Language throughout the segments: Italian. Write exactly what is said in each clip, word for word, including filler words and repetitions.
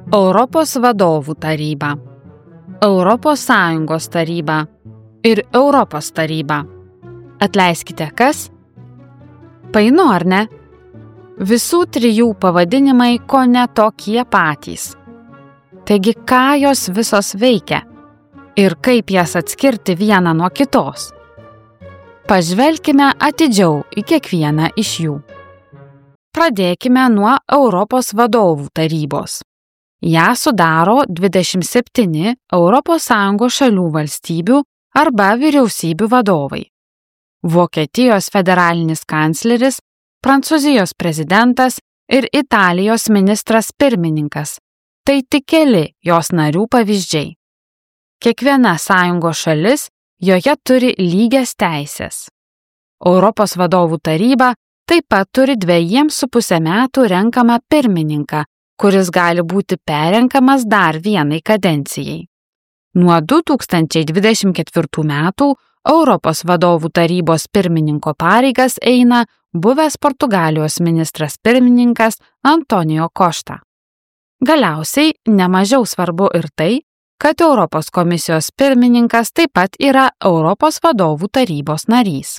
Europos vadovų taryba, Europos Sąjungos taryba ir Europos taryba. Atleiskite, kas? Painu, ar ne? Visų trijų pavadinimai kone tokie patys. Taigi, ką jos visos veikia ir kaip jas atskirti vieną nuo kitos? Pažvelkime atidžiau į kiekvieną iš jų. Pradėkime nuo Europos vadovų tarybos. Ją sudaro dvidešimt septyni Europos Sąjungos šalių valstybių arba vyriausybių vadovai. Vokietijos federalinis kancleris, Prancūzijos prezidentas ir Italijos ministras pirmininkas. Tai tik keli jos narių pavyzdžiai. Kiekviena sąjungos šalis joje turi lygias teises. Europos vadovų taryba taip pat turi dvejiems su pusę metų renkamą pirmininką, kuris gali būti perrenkamas dar vienai kadencijai. Nuo du tūkstančiai dvidešimt ketvirtų metų Europos vadovų tarybos pirmininko pareigas eina buvęs Portugalijos ministras pirmininkas Antonijo Košta. Galiausiai nemažiau svarbu ir tai, kad Europos komisijos pirmininkas taip pat yra Europos vadovų tarybos narys.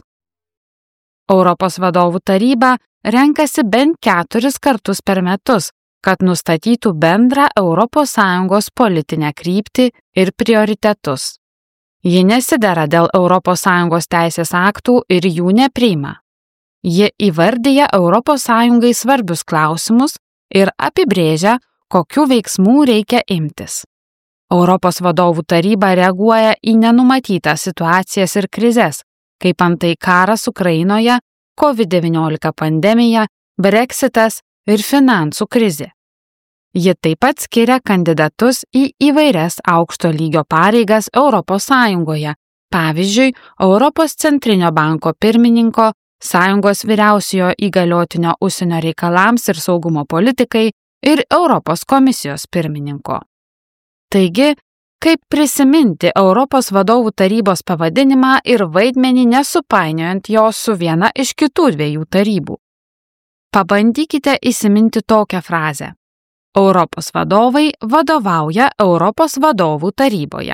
Europos vadovų taryba renkasi bent keturis kartus per metus, kad nustatytų bendrą Europos Sąjungos politinę kryptį ir prioritetus. Ji nesidera dėl Europos Sąjungos teisės aktų ir jų nepriima. Ji įvardyja Europos Sąjungai svarbius klausimus ir apibrėžia, kokių veiksmų reikia imtis. Europos vadovų taryba reaguoja į nenumatytas situacijas ir krizes, kaip antai karas Ukrainoje, covid devyniolika pandemija, Brexitas ir finansų krizė. Ji taip pat skiria kandidatus į įvairias aukšto lygio pareigas Europos Sąjungoje, pavyzdžiui, Europos centrinio banko pirmininko, Sąjungos vyriausiojo įgaliotinio užsienio reikalams ir saugumo politikai ir Europos komisijos pirmininko. Taigi, kaip prisiminti Europos vadovų tarybos pavadinimą ir vaidmenį nesupainiojant jo su viena iš kitų dviejų tarybų? Pabandykite įsiminti tokią frazę. Europos vadovai vadovauja Europos vadovų taryboje.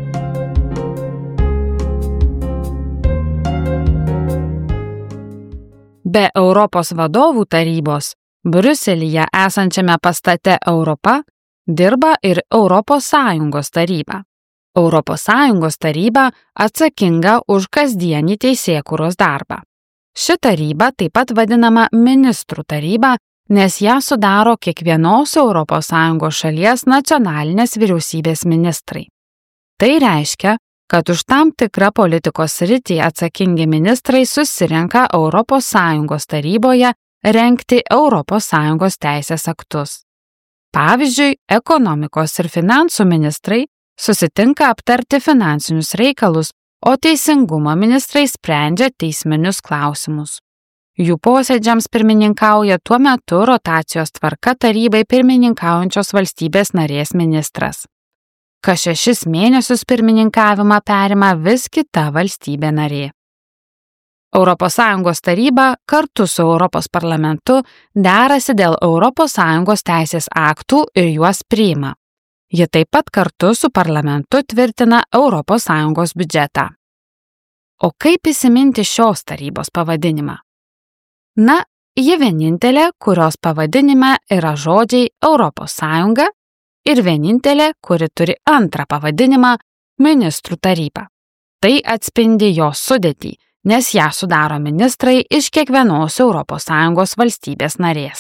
Be Europos vadovų tarybos, Briuselyje esančiame pastate Europa dirba ir Europos Sąjungos taryba. Europos Sąjungos taryba atsakinga už kasdienį teisėkūros darbą. Ši taryba taip pat vadinama ministrų taryba, nes ją sudaro kiekvienos Europos Sąjungos šalies nacionalinės vyriausybės ministrai. Tai reiškia, kad už tam tikrą politikos sritį atsakingi ministrai susirenka Europos Sąjungos taryboje rengti Europos Sąjungos teisės aktus. Pavyzdžiui, ekonomikos ir finansų ministrai susitinka aptarti finansinius reikalus, o teisingumo ministrai sprendžia teisminius klausimus. Jų posėdžiams pirmininkauja tuo metu rotacijos tvarka tarybai pirmininkaujančios valstybės narės ministras. Kas šešis mėnesius pirmininkavimą perima vis kita valstybė narė. Europos Sąjungos taryba kartu su Europos parlamentu derasi dėl Europos Sąjungos teisės aktų ir juos priima. Ji taip pat kartu su parlamentu tvirtina Europos Sąjungos biudžetą. O kaip įsiminti šios tarybos pavadinimą? Na, ji vienintelė, kurios pavadinime yra žodžiai Europos Sąjunga ir vienintelė, kuri turi antrą pavadinimą ministrų taryba. Tai atspindi jos sudėtį, nes ją sudaro ministrai iš kiekvienos Europos Sąjungos valstybės narės.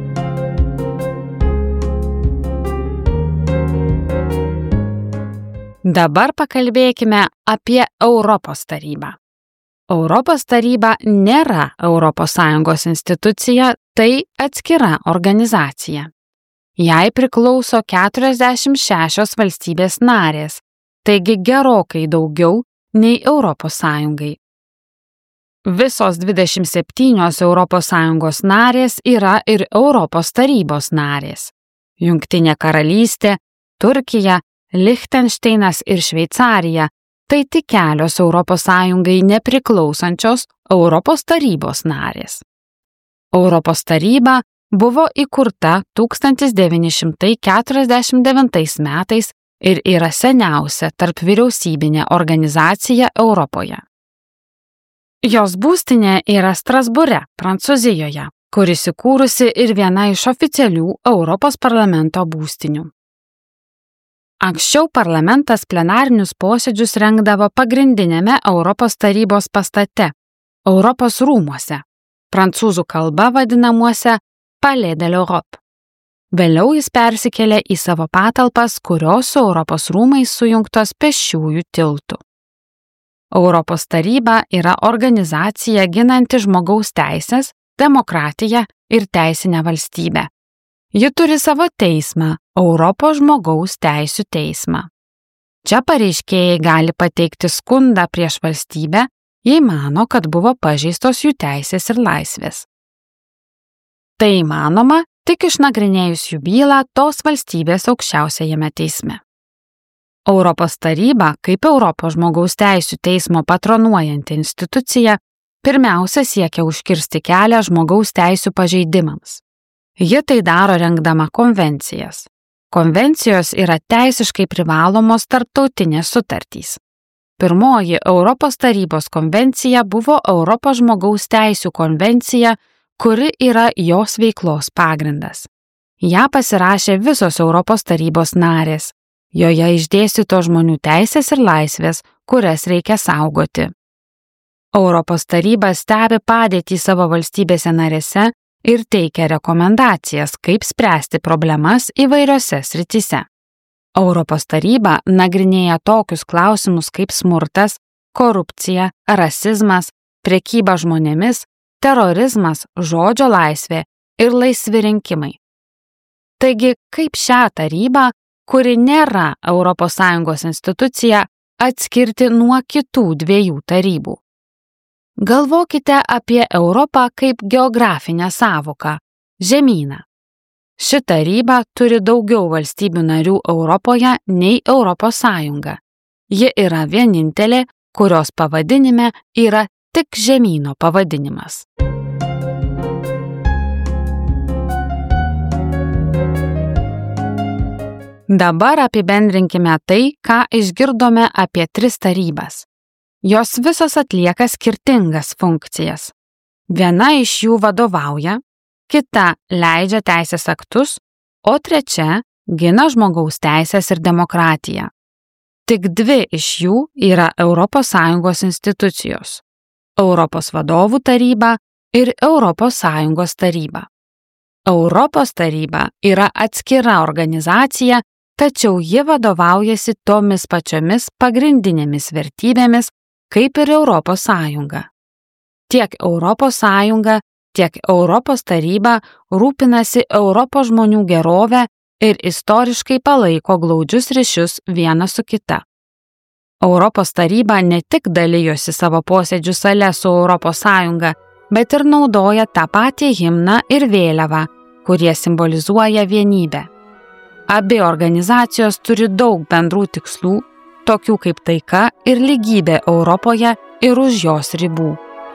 Dabar pakalbėkime apie Europos tarybą. Europos taryba nėra Europos Sąjungos institucija, tai atskira organizacija. Jai priklauso keturiasdešimt šešios valstybės narės, taigi gerokai daugiau nei Europos Sąjungai. Visos dvidešimt septynios Europos Sąjungos narės yra ir Europos tarybos narės. Jungtinė karalystė, Turkija, Lichtenšteinas ir Šveicarija – tai tik kelios Europos Sąjungai nepriklausančios Europos tarybos narės. Europos taryba buvo įkurta tūkstantis devyni šimtai keturiasdešimt devintais metais ir yra seniausia tarpvyriausybinė organizacija Europoje. Jos būstinė yra Strasbūre, Prancūzijoje, kuris įkūrusi ir viena iš oficialių Europos parlamento būstinių. Anksčiau parlamentas plenarinius posėdžius rengdavo pagrindinėme Europos tarybos pastate, Europos rūmuose, prancūzų kalba vadinamuose Palais de l'Europe. Vėliau jis persikėlė į savo patalpas, kurios su Europos rūmais sujungtos pėsčiųjų tiltu. Europos taryba yra organizacija ginanti žmogaus teisės, demokratiją ir teisinę valstybę. Ji turi savo teismą, Europos žmogaus teisių teismą. Čia pareiškėjai gali pateikti skundą prieš valstybę, jei mano, kad buvo pažeistos jų teisės ir laisvės. Tai įmanoma tik išnagrinėjus jų bylą tos valstybės aukščiausiajame teisme. Europos taryba, kaip Europos žmogaus teisių teismo patronuojanti institucija, pirmiausia siekia užkirsti kelią žmogaus teisių pažeidimams. Ji tai daro rengdama konvencijas. Konvencijos yra teisiškai privalomos tarptautinės sutartys. Pirmoji Europos tarybos konvencija buvo Europos žmogaus teisių konvencija, kuri yra jos veiklos pagrindas. Ja pasirašė visos Europos tarybos narės. Joje išdėstytos žmonių teisės ir laisvės, kurias reikia saugoti. Europos taryba stebi padėtį savo valstybėse narėse ir teikia rekomendacijas, kaip spręsti problemas įvairiose srityse. Europos taryba nagrinėja tokius klausimus kaip smurtas, korupcija, rasizmas, prekyba žmonėmis, terorizmas, žodžio laisvė ir laisvi rinkimai. Taigi, kaip šią tarybą, kuri nėra Europos Sąjungos institucija, atskirti nuo kitų dviejų tarybų? Galvokite apie Europą kaip geografinę sąvoką – žemyną. Ši taryba turi daugiau valstybių narių Europoje nei Europos Sąjunga. Ji yra vienintelė, kurios pavadinime yra tik žemyno pavadinimas. Dabar apibendrinkime tai, ką išgirdome apie tris tarybas. Jos visos atlieka skirtingas funkcijas. Viena iš jų vadovauja, kita leidžia teisės aktus, o trečia gina žmogaus teisės ir demokratiją. Tik dvi iš jų yra Europos Sąjungos institucijos – Europos vadovų taryba ir Europos Sąjungos taryba. Europos taryba yra atskira organizacija, tačiau ji vadovaujasi tomis pačiomis pagrindinėmis vertybėmis, kaip ir Europos Sąjunga. Tiek Europos Sąjunga, tiek Europos taryba rūpinasi Europos žmonių gerovę ir istoriškai palaiko glaudžius ryšius viena su kita. Europos taryba ne tik dalijosi savo posėdžių sale su Europos Sąjunga, bet ir naudoja tą patį himną ir vėliavą, kurie simbolizuoja vienybę. Abi organizacijos turi daug bendrų tikslų, tokių kaip taika ir lygybė Europoje ir už jos ribų.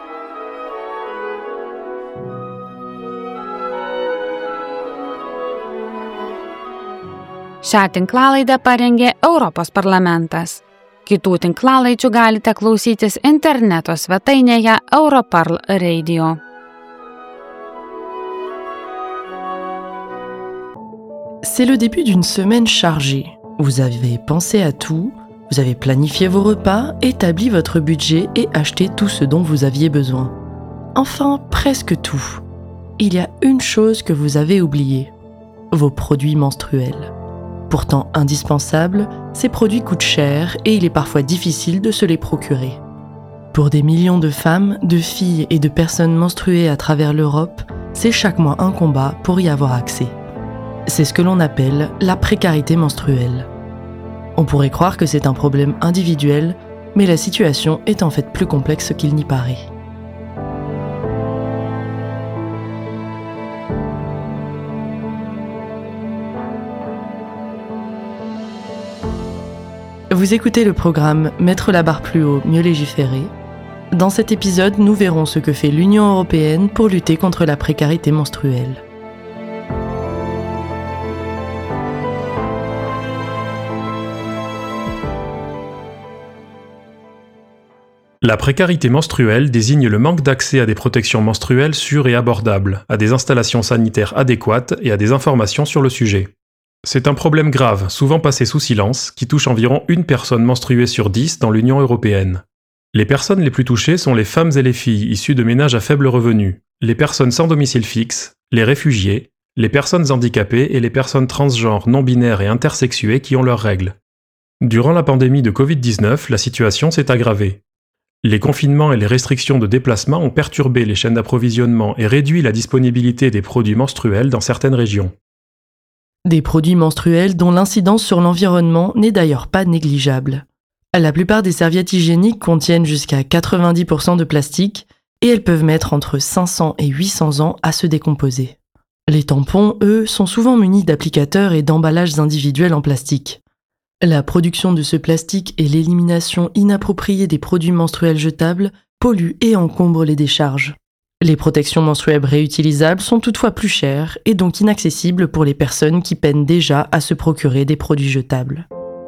Šią tinklalaidę parengė Europos parlamentas. Kitų tinklalaidžių galite klausytis interneto svetainėje Europarl Radio. C'est le début d'une semaine chargée. Vous avez pensé à tout, vous avez planifié vos repas, établi votre budget et acheté tout ce dont vous aviez besoin. Enfin, presque tout. Il y a une chose que vous avez oubliée, vos produits menstruels. Pourtant indispensables, ces produits coûtent cher et il est parfois difficile de se les procurer. Pour des millions de femmes, de filles et de personnes menstruées à travers l'Europe, c'est chaque mois un combat pour y avoir accès. C'est ce que l'on appelle la précarité menstruelle. On pourrait croire que c'est un problème individuel, mais la situation est en fait plus complexe qu'il n'y paraît. Vous écoutez le programme Mettre la barre plus haut, mieux légiférer. Dans cet épisode, nous verrons ce que fait l'Union européenne pour lutter contre la précarité menstruelle. La précarité menstruelle désigne le manque d'accès à des protections menstruelles sûres et abordables, à des installations sanitaires adéquates et à des informations sur le sujet. C'est un problème grave, souvent passé sous silence, qui touche environ une personne menstruée sur dix dans l'Union européenne. Les personnes les plus touchées sont les femmes et les filles issues de ménages à faible revenu, les personnes sans domicile fixe, les réfugiés, les personnes handicapées et les personnes transgenres, non-binaires et intersexuées qui ont leurs règles. Durant la pandémie de covid dix-neuf, la situation s'est aggravée. Les confinements et les restrictions de déplacement ont perturbé les chaînes d'approvisionnement et réduit la disponibilité des produits menstruels dans certaines régions. Des produits menstruels dont l'incidence sur l'environnement n'est d'ailleurs pas négligeable. La plupart des serviettes hygiéniques contiennent jusqu'à quatre-vingt-dix pour cent de plastique et elles peuvent mettre entre cinq cents et huit cents ans à se décomposer. Les tampons, eux, sont souvent munis d'applicateurs et d'emballages individuels en plastique. La production de ce plastique et l'élimination inappropriée des produits menstruels jetables polluent et encombrent les décharges. Les protections menstruelles réutilisables sont toutefois plus chères et donc inaccessibles pour les personnes qui peinent déjà à se procurer des produits jetables.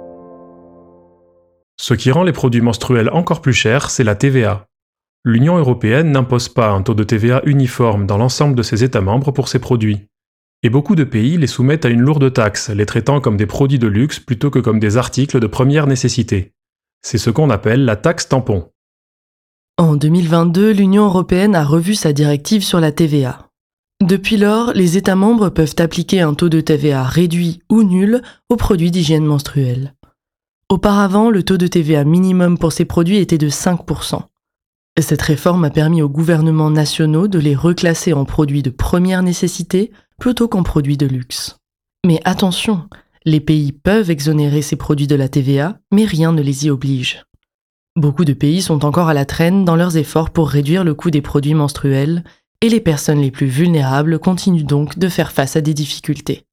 Ce qui rend les produits menstruels encore plus chers, c'est la T V A. L'Union européenne n'impose pas un taux de T V A uniforme dans l'ensemble de ses États membres pour ces produits. Et beaucoup de pays les soumettent à une lourde taxe, les traitant comme des produits de luxe plutôt que comme des articles de première nécessité. C'est ce qu'on appelle la taxe tampon. En deux mille vingt-deux, l'Union européenne a revu sa directive sur la T V A. Depuis lors, les États membres peuvent appliquer un taux de T V A réduit ou nul aux produits d'hygiène menstruelle. Auparavant, le taux de T V A minimum pour ces produits était de cinq pour cent. Cette réforme a permis aux gouvernements nationaux de les reclasser en produits de première nécessité plutôt qu'en produits de luxe. Mais attention, les pays peuvent exonérer ces produits de la T V A, mais rien ne les y oblige. Beaucoup de pays sont encore à la traîne dans leurs efforts pour réduire le coût des produits menstruels, et les personnes les plus vulnérables continuent donc de faire face à des difficultés.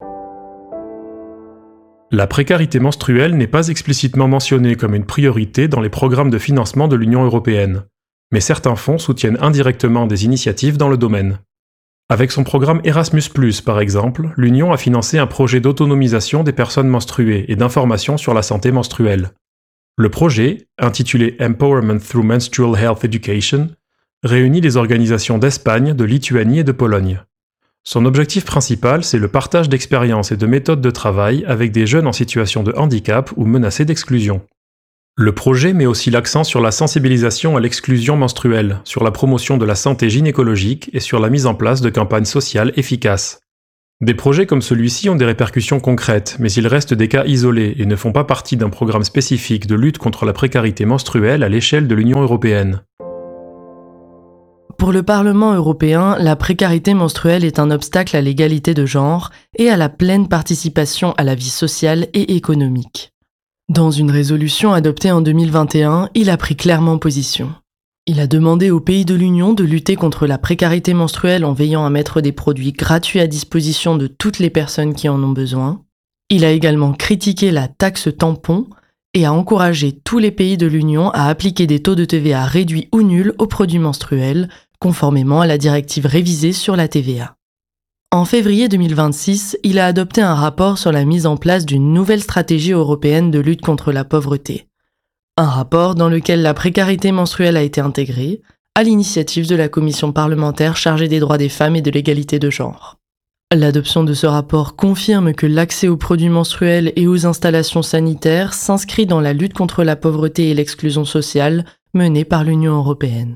La précarité menstruelle n'est pas explicitement mentionnée comme une priorité dans les programmes de financement de l'Union européenne, mais certains fonds soutiennent indirectement des initiatives dans le domaine. Avec son programme Erasmus plus, par exemple, l'Union a financé un projet d'autonomisation des personnes menstruées et d'information sur la santé menstruelle. Le projet, intitulé Empowerment through Menstrual Health Education, réunit les organisations d'Espagne, de Lituanie et de Pologne. Son objectif principal, c'est le partage d'expériences et de méthodes de travail avec des jeunes en situation de handicap ou menacés d'exclusion. Le projet met aussi l'accent sur la sensibilisation à l'exclusion menstruelle, sur la promotion de la santé gynécologique et sur la mise en place de campagnes sociales efficaces. Des projets comme celui-ci ont des répercussions concrètes, mais ils restent des cas isolés et ne font pas partie d'un programme spécifique de lutte contre la précarité menstruelle à l'échelle de l'Union européenne. Pour le Parlement européen, la précarité menstruelle est un obstacle à l'égalité de genre et à la pleine participation à la vie sociale et économique. Dans une résolution adoptée en deux mille vingt et un, il a pris clairement position. Il a demandé aux pays de l'Union de lutter contre la précarité menstruelle en veillant à mettre des produits gratuits à disposition de toutes les personnes qui en ont besoin. Il a également critiqué la taxe tampon et a encouragé tous les pays de l'Union à appliquer des taux de T V A réduits ou nuls aux produits menstruels, conformément à la directive révisée sur la T V A. En février deux mille vingt-six, il a adopté un rapport sur la mise en place d'une nouvelle stratégie européenne de lutte contre la pauvreté. Un rapport dans lequel la précarité menstruelle a été intégrée, à l'initiative de la commission parlementaire chargée des droits des femmes et de l'égalité de genre. L'adoption de ce rapport confirme que l'accès aux produits menstruels et aux installations sanitaires s'inscrit dans la lutte contre la pauvreté et l'exclusion sociale menée par l'Union européenne.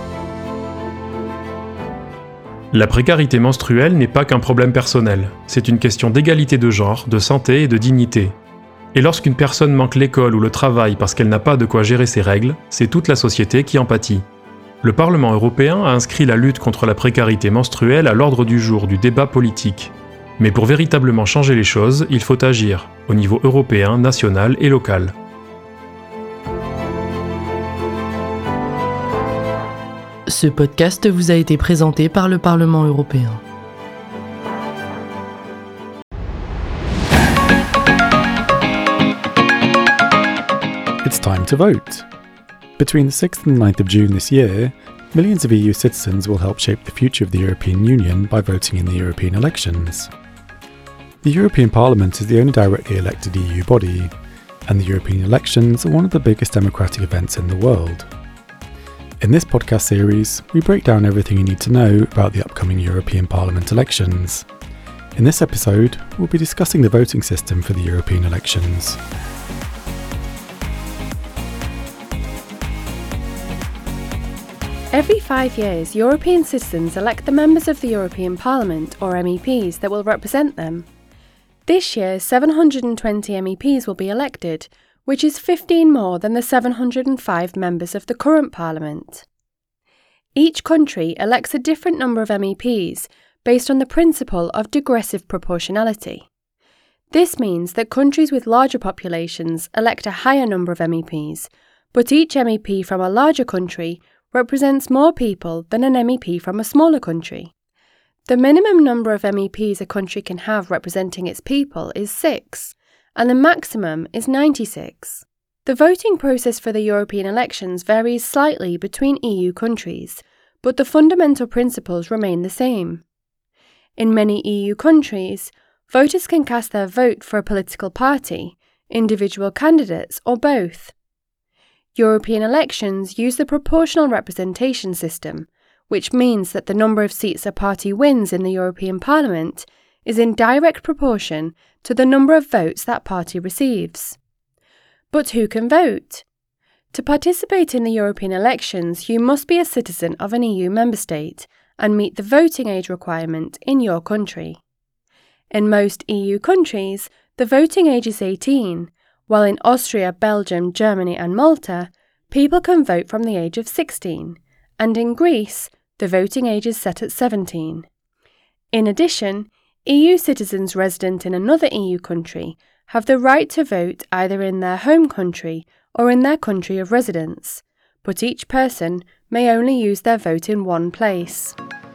La précarité menstruelle n'est pas qu'un problème personnel, c'est une question d'égalité de genre, de santé et de dignité. Et lorsqu'une personne manque l'école ou le travail parce qu'elle n'a pas de quoi gérer ses règles, c'est toute la société qui en pâtit. Le Parlement européen a inscrit la lutte contre la précarité menstruelle à l'ordre du jour du débat politique. Mais pour véritablement changer les choses, il faut agir, au niveau européen, national et local. Ce podcast vous a été présenté par le Parlement européen. It's time to vote. Between the sixth and ninth of June this year, millions of E U citizens will help shape the future of the European Union by voting in the European elections. The European Parliament is the only directly elected E U body, and the European elections are one of the biggest democratic events in the world. In this podcast series, we break down everything you need to know about the upcoming European Parliament elections. In this episode, we'll be discussing the voting system for the European elections. Every five years, European citizens elect the members of the European Parliament, or M E Ps, that will represent them. This year, seven hundred twenty M E Ps will be elected, which is fifteen more than the seven hundred five members of the current Parliament. Each country elects a different number of M E Ps based on the principle of digressive proportionality. This means that countries with larger populations elect a higher number of M E Ps, but each M E P from a larger country represents more people than an M E P from a smaller country. The minimum number of M E Ps a country can have representing its people is six, and the maximum is ninety-six. The voting process for the European elections varies slightly between E U countries, but the fundamental principles remain the same. In many E U countries, voters can cast their vote for a political party, individual candidates, or both. European elections use the proportional representation system, which means that the number of seats a party wins in the European Parliament is in direct proportion to the number of votes that party receives. But who can vote? To participate in the European elections, you must be a citizen of an E U member state and meet the voting age requirement in your country. In most E U countries, the voting age is eighteen, while in Austria, Belgium, Germany and Malta, people can vote from the age of sixteen, and in Greece, the voting age is set at seventeen. In addition, E U citizens resident in another E U country have the right to vote either in their home country or in their country of residence, but each person may only use their vote in one place.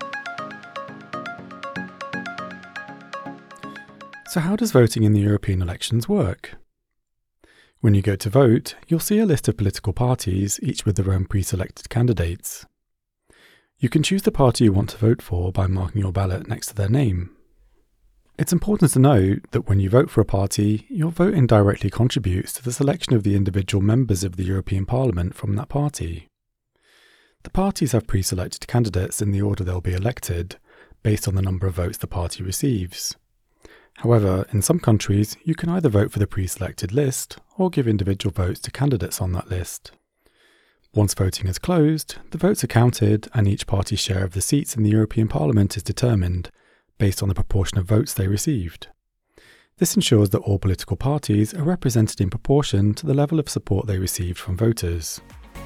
So how does voting in the European elections work? When you go to vote, you'll see a list of political parties, each with their own pre-selected candidates. You can choose the party you want to vote for by marking your ballot next to their name. It's important to note that when you vote for a party, your vote indirectly contributes to the selection of the individual members of the European Parliament from that party. The parties have pre-selected candidates in the order they'll be elected, based on the number of votes the party receives. However, in some countries, you can either vote for the pre-selected list or give individual votes to candidates on that list. Once voting is closed, the votes are counted and each party's share of the seats in the European Parliament is determined, based on the proportion of votes they received. This ensures that all political parties are represented in proportion to the level of support they received from voters.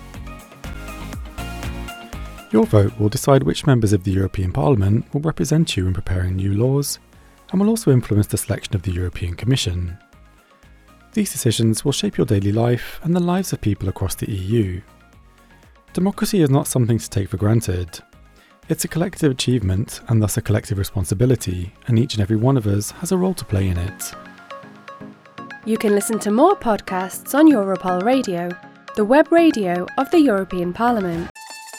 Your vote will decide which members of the European Parliament will represent you in preparing new laws, and will also influence the selection of the European Commission. These decisions will shape your daily life and the lives of people across the E U. Democracy is not something to take for granted. It's a collective achievement and thus a collective responsibility, and each and every one of us has a role to play in it. You can listen to more podcasts on Europol Radio, the web radio of the European Parliament.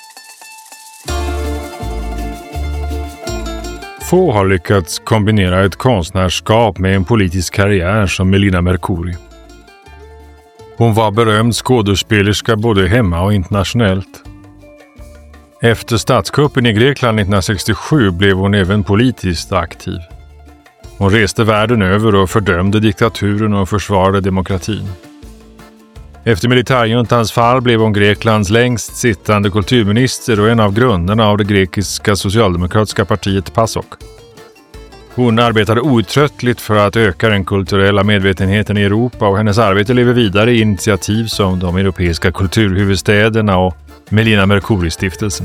Få har lyckats kombinera ett konstnärskap med en politisk karriär som Melina Mercouri. Hon var berömd skådespelerska både hemma och internationellt. Efter statskuppen i Grekland nittonhundrasextiosju blev hon även politiskt aktiv. Hon reste världen över och fördömde diktaturen och försvarade demokratin. Efter militärjuntans fall blev hon Greklands längst sittande kulturminister och en av grundarna av det grekiska socialdemokratiska partiet PASOK. Hon arbetade outtröttligt för att öka den kulturella medvetenheten i Europa, och hennes arbete lever vidare i initiativ som de europeiska kulturhuvudstäderna och Melina Mercouri-stiftelsen.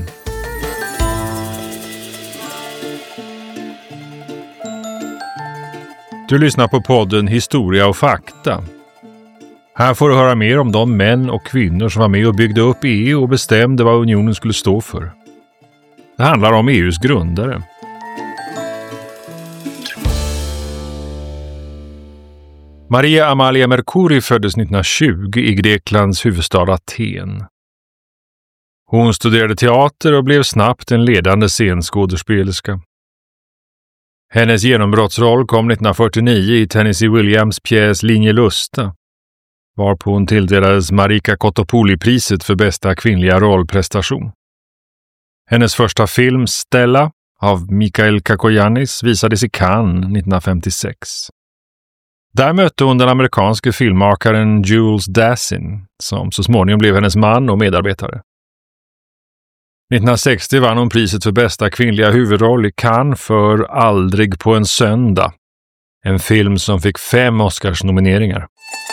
Du lyssnar på podden Historia och fakta. Här får du höra mer om de män och kvinnor som var med och byggde upp E U och bestämde vad unionen skulle stå för. Det handlar om E U:s grundare. Maria Amalia Mercouri föddes nittonhundratjugo i Greklands huvudstad Aten. Hon studerade teater och blev snabbt en ledande scenskådespelerska. Hennes genombrottsroll kom nittonhundrafyrtionio i Tennessee Williams pjäs Linje Lusta. varpå hon tilldelades Marika Kotopouli-priset för bästa kvinnliga rollprestation. Hennes första film Stella av Mikael Kakoyannis visades i Cannes nittonhundrafemtiosex. Där mötte hon den amerikanske filmmakaren Jules Dassin, som så småningom blev hennes man och medarbetare. nittonhundrasextio vann hon priset för bästa kvinnliga huvudroll i Cannes för Aldrig på en söndag, en film som fick fem Oscars-nomineringar.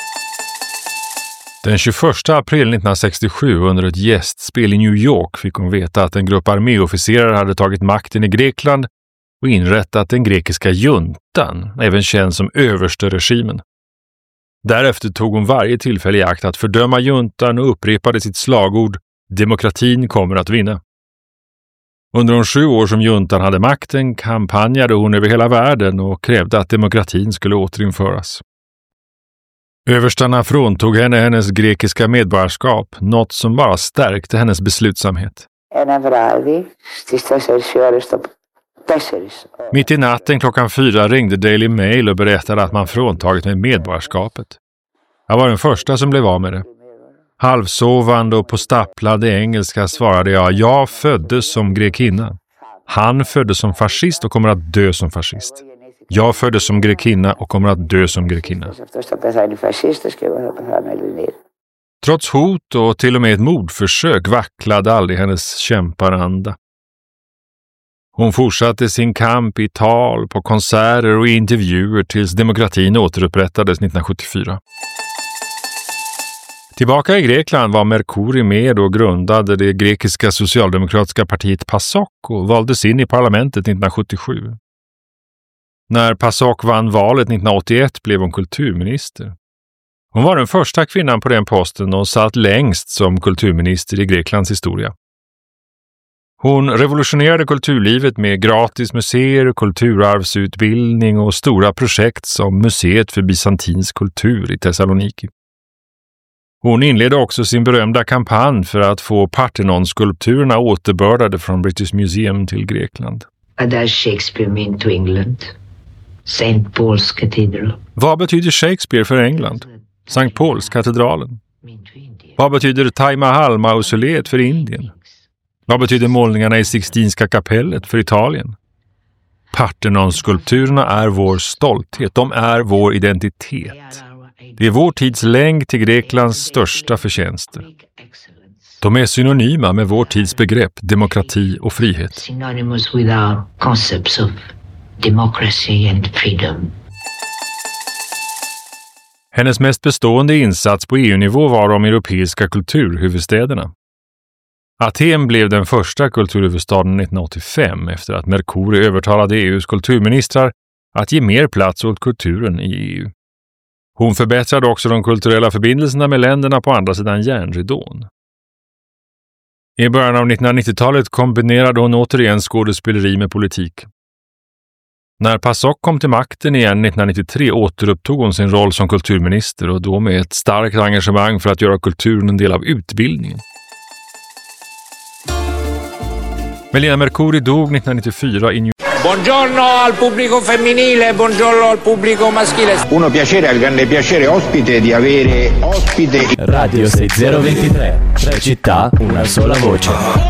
Den tjugoförsta april nittonhundrasextiosju under ett gästspel i New York fick hon veta att en grupp arméofficerare hade tagit makten i Grekland och inrättat den grekiska juntan, även känd som översteregimen. Därefter tog hon varje tillfälle i akt att fördöma juntan och upprepade sitt slagord "Demokratin kommer att vinna". Under de sju år som juntan hade makten kampanjade hon över hela världen och krävde att demokratin skulle återinföras. Överstarna fråntog henne hennes grekiska medborgarskap, något som bara stärkte hennes beslutsamhet. Mitt i natten klockan fyra ringde Daily Mail och berättade att man fråntagit mig medborgarskapet. Jag var den första som blev av med det. Halvsovande och på stapplad engelska svarade jag: jag föddes som grekinna. Han föddes som fascist och kommer att dö som fascist. Jag föddes som grekinna och kommer att dö som grekinna. Trots hot och till och med ett mordförsök vacklade aldrig hennes kämparanda. Hon fortsatte sin kamp i tal, på konserter och i intervjuer tills demokratin återupprättades nittonhundrasjuttiofyra. Tillbaka i Grekland var Mercouri med och grundade det grekiska socialdemokratiska partiet PASOK och valdes in i parlamentet nittonhundrasjuttiosju. När PASOK vann valet nittonhundraåttioett blev hon kulturminister. Hon var den första kvinnan på den posten och satt längst som kulturminister i Greklands historia. Hon revolutionerade kulturlivet med gratis museer, kulturarvsutbildning och stora projekt som Museet för bysantinsk kultur i Thessaloniki. Hon inledde också sin berömda kampanj för att få Parthenon-skulpturerna återbördade från British Museum till Grekland. Där Shakespeare mean to England. Saint Paul's Cathedral. Vad betyder Shakespeare för England? Sankt Pauls katedralen. Vad betyder Taj Mahal-mausoleet för Indien? Vad betyder målningarna i Sixtinska kapellet för Italien? Parthenon-skulpturerna är vår stolthet, de är vår identitet. Det är vår tids länk till Greklands största förtjänster. De är synonyma med vår tids begrepp demokrati och frihet. Synonymous with our concepts of democracy and freedom. Hennes mest bestående insats på E U-nivå var de europeiska kulturhuvudstäderna. Aten blev den första kulturhuvudstaden nittonhundraåttiofem efter att Mercouri övertalade E U:s kulturministrar att ge mer plats åt kulturen i E U. Hon förbättrade också de kulturella förbindelserna med länderna på andra sidan järnridån. I början av nittonhundranittiotalet kombinerade hon återigen skådespeleri med politik. När PASOK kom till makten igen nittonhundranittiotre återupptog hon sin roll som kulturminister och då med ett starkt engagemang för att göra kulturen en del av utbildningen. Melina Mercouri dog nittonhundranittiofyra i New Buongiorno al pubblico femminile, buongiorno al pubblico maschile. Uno piacere, al grande piacere ospite di avere ospite Radio sei zero ventitré, tre città, una sola voce.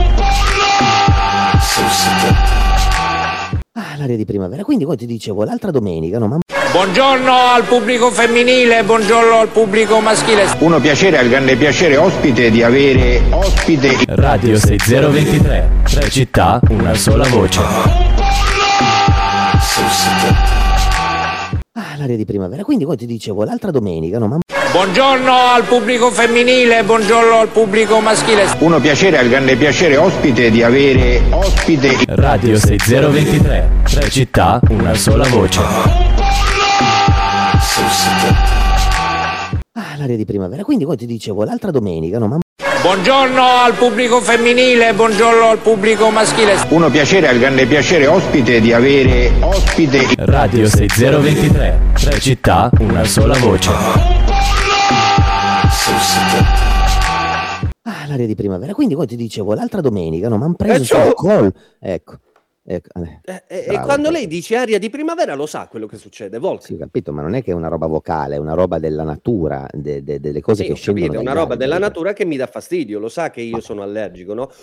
Ah, l'aria di primavera. Quindi come ti dicevo, l'altra domenica, no? Ma... Buongiorno al pubblico femminile, buongiorno al pubblico maschile. Uno piacere, al grande piacere ospite di avere ospite Radio sei zero ventitré, tre città, una sola voce. Ah, l'aria di primavera. Quindi come ti dicevo, l'altra domenica, no? Ma... Buongiorno al pubblico femminile, buongiorno al pubblico maschile. Uno piacere, al grande piacere ospite di avere ospite Radio sei zero ventitré, tre città, una sola voce. Ah, l'aria di primavera. Quindi come ti dicevo, l'altra domenica, no? Ma... Buongiorno al pubblico femminile, buongiorno al pubblico maschile. Uno piacere, al grande piacere ospite di avere ospite Radio sei zero ventitré, tre città, una sola voce. Ah, l'aria di primavera. Quindi come ti dicevo, l'altra domenica, no? Mi hanno preso sul collo. Ecco. Ecco, eh, eh, e quando lei dice aria di primavera lo sa quello che succede, Volk. Sì, capito, ma non è che è una roba vocale, è una roba della natura, de, de, delle cose sì, che scendono capito, è una roba della natura che mi dà fastidio, lo sa che io sono allergico, no?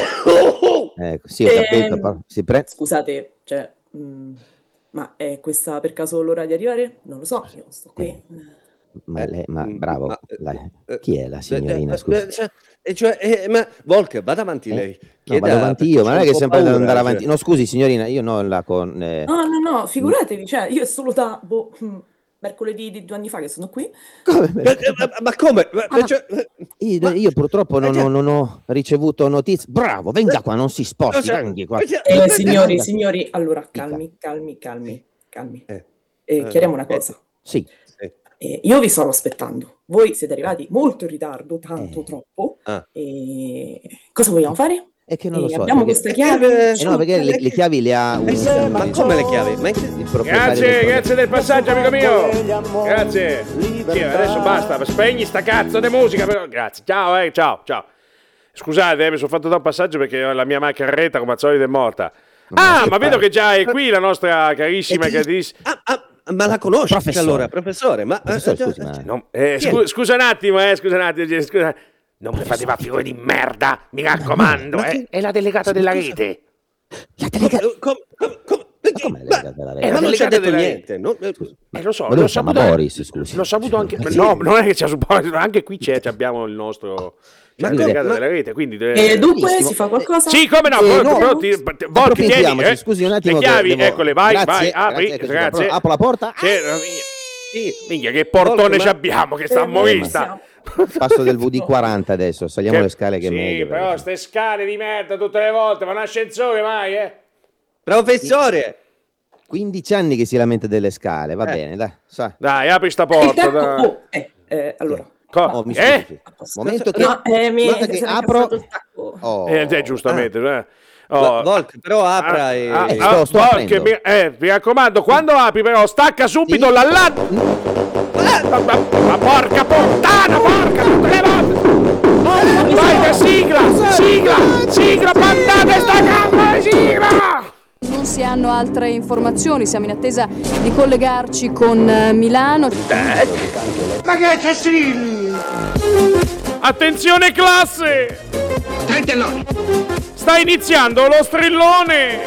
Ecco, sì, ho capito, Eh, però si pre- Scusate, cioè, mh, ma è questa per caso l'ora di arrivare? Non lo so, io sto qui. Ma, lei, ma Mm, bravo, ma, la- eh, chi è la signorina, eh, scusa? eh, cioè, eh, cioè, eh, ma Volk, vada avanti lei. No, Chieda, vado avanti perché io, c'ho ma non è un che po' sempre paura, devo andare cioè. avanti. No, scusi signorina, io non la con... eh, No, no, no, figuratevi, cioè, io è solo da boh, mh, mercoledì di due anni fa che sono qui. come? Ma, ma- ma come? Ma- Ah, cioè, Io, ma- io purtroppo non, cioè- non- non ho ricevuto notizie. Bravo, venga qua, non si sposti, cioè- venga qua. cioè- Eh, ma- signori, Venga. signori, allora, calmi, calmi, calmi, calmi. Eh, Eh, eh, chiariamo una eh, cosa. Sì, Eh, io vi stavo aspettando. Voi siete arrivati molto in ritardo, tanto Eh. troppo. Ah. E cosa vogliamo fare? è che non lo Eh, so. abbiamo perché- queste chiavi. Eh no, perché le, le chiavi le ha un... Eh, sì, ma come le chiavi? Ma che- il proprietario Grazie, del- grazie del passaggio, amico mio. Grazie. Sì, adesso basta, spegni sta cazzo di musica. Però. Grazie. Ciao, eh, ciao, ciao. Scusate, eh, mi sono fatto da un passaggio perché la mia maccherretta, come al solito, è morta. Ah, ma vedo che già è qui la nostra carissima Eh, caratteristica. Ah, ah, ma la conosci Professore. allora, professore? Ma, Professore, eh, scusi, eh, ma- No, eh, Chi è? scu- scusa un attimo, eh, scusa un attimo, scusa. Non mi fate fare figure di merda, mi raccomando, Ma eh. chi- È la delegata della rete. La delega- come- come- come- come- Ma come la delegata della rete? Eh, ma la non ci ha delegata detto della niente. non- eh, Eh, lo so, Ma l'ho dove siamo, saputo, Boris, scusi? l'ho saputo anche... Sì. No, non è che ci ha supportato, anche qui c'è, abbiamo il nostro... C'è Ma la come- delegata ma- della rete, quindi... E dunque benissimo. si fa qualcosa? Sì, come no, Eh, però, no. però ti, Volk, tieni, Approfittiamoci, eh. scusi un attimo Le che chiavi, devo- eccole, vai, Grazie, vai, apri, grazie, grazie. apro la porta. Sì, Sì. minchia, che portone Volk, ma- ci abbiamo, che sta a Eh, morista. Passo del V D quaranta adesso, saliamo le scale che è sì, meglio. però perché- ste scale di merda tutte le volte, ma un ascensore mai, eh? Professore! quindici anni che si lamenta delle scale, va Eh. bene, dai. Sa. Dai, apri sta Eh, porta, ecco, dai. oh, eh, eh, allora. Co- Oh, mi scusi. eh? Momento che, No, eh, mi guarda che se ne è apro. incazzato il tacco. Oh. Eh, eh, giustamente, eh. Oh. Vol- Volk, però apra Ah, e... ah, Eh, ah, sto- sto Volk, aprendo. mi, eh, mi raccomando, quando apri però stacca subito Sì. l'allarme. Ma, ma- ma porca puttana, porca tutte le volte. Vai che sigla, sigla, sigla, mandate sta cazzo di sigla. Non si hanno altre informazioni, siamo in attesa di collegarci con eh, Milano. Ma che c'è Strilli? Attenzione classe, Trentelloni. sta iniziando lo strillone.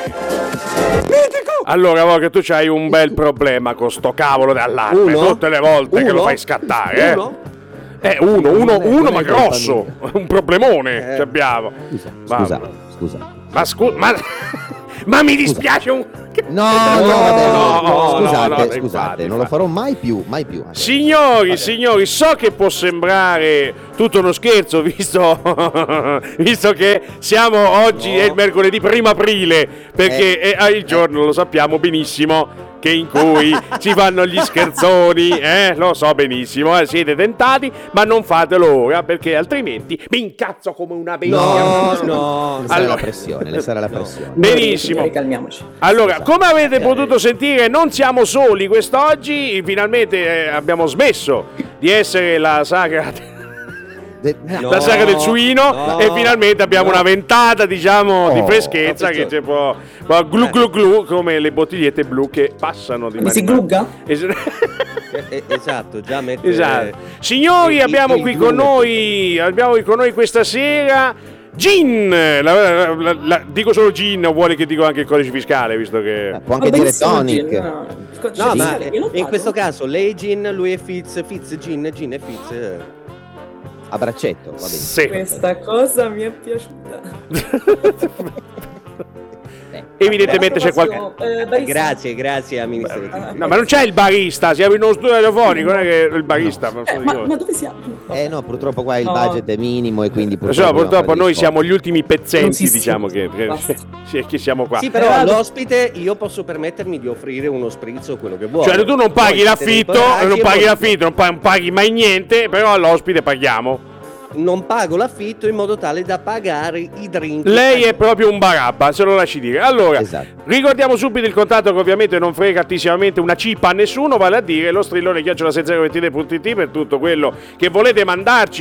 Allora, Volk, tu c'hai un bel problema con sto cavolo d'allarme Uno? tutte le volte che lo Uno? fai scattare, eh. Uno? Eh, uno, uno, Non è- uno, non ma è colpa grosso, un problemone Eh. che abbiamo. Scusa, Ma- scusa, scusa. Ma scusa, ma, ma mi dispiace un... No, no, vabbè, no, no, no, scusate, no, scusate, infatti, non lo infatti. farò mai più, mai più. Signori, signori, so che può sembrare tutto uno scherzo, visto, visto che siamo oggi, è il mercoledì primo aprile, perché è il giorno, lo sappiamo benissimo, che in cui si fanno gli scherzoni, eh, lo so benissimo, eh, siete tentati, ma non fatelo ora, perché altrimenti mi incazzo come una bestia. No, no. Le sarà Allora- la pressione, le sarà la pressione. Benissimo. Signori, calmiamoci. Allora, come avete potuto sentire, non siamo soli quest'oggi, finalmente eh, abbiamo smesso di essere la sagra... De- la saga del suino no, e finalmente abbiamo no. una ventata, diciamo, di Oh, freschezza che professore. c'è può, può glu glu glu come le bottigliette blu che passano di Quindi si mano in glugga? mano. Es- Eh, eh, esatto, già mette... esatto. Signori, il- abbiamo il qui glu con mette- noi abbiamo qui con noi questa sera Gin, la- la- la- la- dico solo Gin, o vuole che dico anche il codice fiscale, visto che Può anche Va dire benissimo, tonic. Gin, no. Codice No, ma fiscale, io l'ho in dato. questo caso lei Gin, lui è Fitz, Fitz Gin, Gin è Fitz. eh. A braccetto, va bene. sì. Questa cosa mi è piaciuta. Evidentemente c'è qualche Eh, barista. Grazie, grazie amministrativo. no, ma non c'è il barista, siamo in uno studio telefonico, non è che il barista, ma- Eh, ma, ma dove siamo? Eh no, purtroppo qua il No. budget è minimo e quindi Lo so, purtroppo, purtroppo noi siamo siamo gli ultimi Non pezzenti, si diciamo, che, sente, che, basta. sì, che siamo qua. Sì, però all'ospite io posso permettermi di offrire uno spritz o quello che vuole. Cioè tu non paghi Voi siete l'affitto, dei poracci non e paghi voi- l'affitto, non paghi, non paghi mai niente, però all'ospite paghiamo. Non pago l'affitto in modo tale da pagare i drink. Lei è proprio un barabba, se lo lasci dire. Allora, Esatto. ricordiamo subito il contatto che ovviamente non frega attissimamente una cipa a nessuno, vale a dire lo strillone chiocciola sei zero due tre punto it per tutto quello che volete mandarci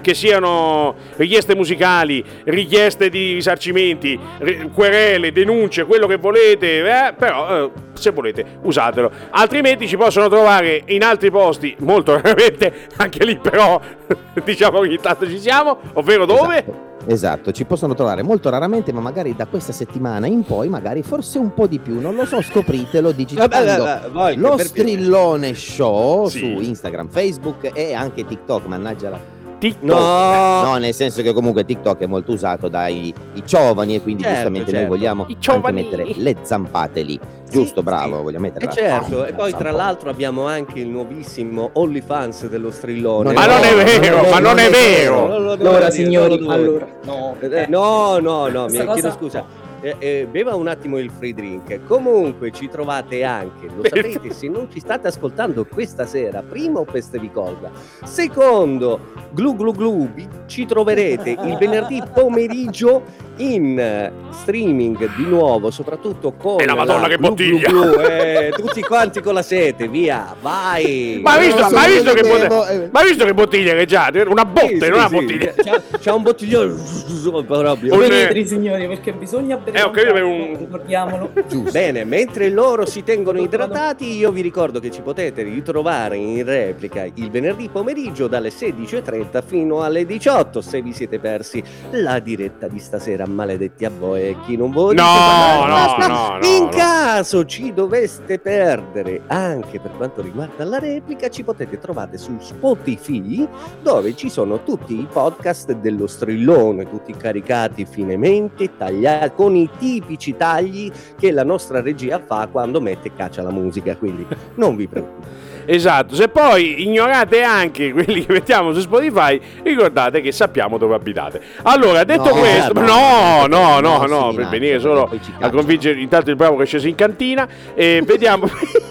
che siano richieste musicali, richieste di risarcimenti, ri- querele, denunce, quello che volete, eh, però eh, se volete usatelo, altrimenti ci possono trovare in altri posti, molto raramente, anche lì però diciamo che ogni tanto ci siamo, ovvero dove? Esatto. Esatto, ci possono trovare molto raramente, ma magari da questa settimana in poi, magari forse un po' di più, non lo so, scopritelo digitando Vabbè, vabbè, vai, lo per Strillone Show Sì. su Instagram, Facebook e anche TikTok, mannaggia la... TikTok. No, No, nel senso che comunque TikTok è molto usato dai i giovani e quindi Certo, giustamente certo. noi vogliamo I anche giovani. mettere le zampate lì. Giusto, Sì, bravo, sì. vogliamo mettere E la- certo, ah, e poi la tra zampa. l'altro abbiamo anche il nuovissimo OnlyFans dello Strillone. Ma non è vero, ma non è vero. Non lo devo Allora, dire, signori, non lo devo allora, no, dire. eh, No, no, no, mi questa chiedo cosa- scusa. Eh, eh, beva un attimo il free drink. Comunque ci trovate anche, lo sapete, se non ci state ascoltando questa sera, primo peste vi colga, secondo glu glu glu vi- ci troverete il venerdì pomeriggio in eh, streaming di nuovo, soprattutto con E la Madonna che Glu bottiglia! Glu Glu, eh, tutti quanti con la sete, via, vai. Ma hai visto, Eh, ma hai visto che vedevo, bottiglia, eh. ma hai visto che bottiglia che già? Una botte, Sì, non una sì, bottiglia. sì. C'ha, c'ha un bottiglione proprio. Un- Venite, signori, perché bisogna bere. Eh, ho capito, tanto, per un- ricordiamolo. Bene, mentre loro si tengono idratati, io vi ricordo che ci potete ritrovare in replica il venerdì pomeriggio dalle sedici e trenta fino alle diciotto, se vi siete persi la diretta di stasera, maledetti a voi e chi non vuole. No, no, no, no, In no. caso ci doveste perdere anche per quanto riguarda la replica, ci potete trovare su Spotify, dove ci sono tutti i podcast dello Strillone, tutti caricati finemente, tagliati con i tipici tagli che la nostra regia fa quando mette e caccia la musica, quindi non vi preoccupate. Esatto, se poi ignorate anche quelli che mettiamo su Spotify, ricordate che sappiamo dove abitate. Allora, detto No, questo, no, no, no, no, no, no, sì, per no, venire perché solo poi ci a cacciano. convincere intanto il bravo che è sceso in cantina e vediamo.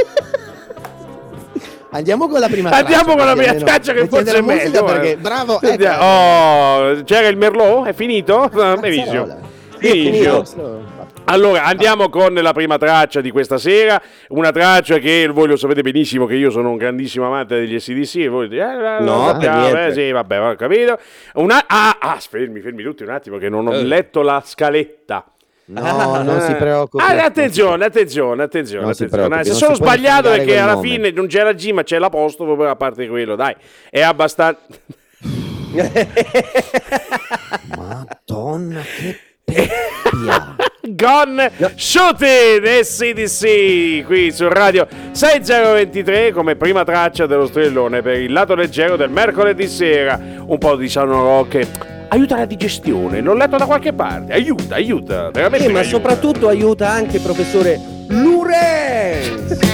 Andiamo con la prima Andiamo traccia, con la prima perché traccia che mettete forse la è musica meglio. perché eh. bravo, Sentiamo- ecco. Oh, c'era il Merlot? È finito? Ah, benissimo. Cazzarola. Benissimo. Finito. Allora, andiamo con la prima traccia di questa sera, una traccia che voi lo sapete benissimo che io sono un grandissimo amante degli A C D C e voi dite, eh, No, lo sappiamo, per niente. eh, sì, vabbè, ho capito. Una, ah, ah, fermi, fermi tutti un attimo che non ho Eh. letto la scaletta. No, non si preoccupi. Ah, attenzione, attenzione, attenzione, Non si attenzione. preoccupi, Se non sono si può sbagliato sfidare perché quel alla nome. fine non c'è la G ma c'è l'apostrofo, però a parte quello, dai, è abbastanza... Madonna, che peppia. Gone Shooting S D C qui su Radio sei zero ventitré come prima traccia dello Strillone per il lato leggero del mercoledì sera. Un po' di sono rock aiuta la digestione, l'ho letto da qualche parte, aiuta, aiuta, veramente Eh, ma aiuta. soprattutto aiuta anche il professore Lorenz.